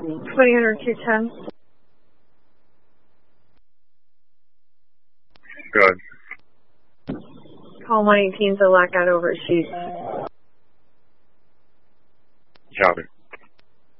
200210. Good. Call 118's a lockout over at Sheets. Copy.